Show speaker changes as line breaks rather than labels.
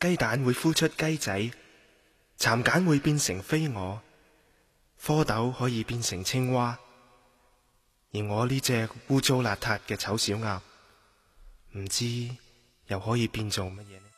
雞蛋會孵出雞仔，蠶繭會變成飛蛾，蝌蚪可以變成青蛙，而我呢隻污糟邋遢嘅醜小鴨，唔知又可以變做乜嘢呢？